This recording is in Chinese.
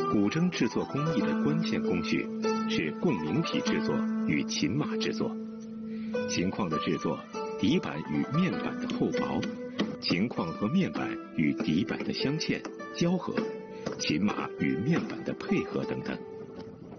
古筝制作工艺的关键工序是共鸣体制作与琴码制作。琴框的制作，底板与面板的厚薄，琴框和面板与底板的镶嵌、交合，琴码与面板的配合等等。